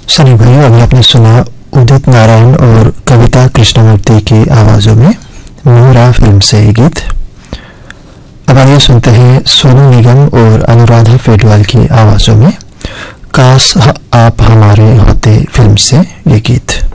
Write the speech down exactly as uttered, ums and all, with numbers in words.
सनी भाई, अभी आपने सुना उदित नारायण और कविता कृष्णमूर्ति की आवाज़ों में मोरा फिल्म से ये गीत। अब आइए सुनते हैं सोनू निगम और अनुराधा पेडवाल की आवाज़ों में काश आप हमारे होते फिल्म से ये गीत।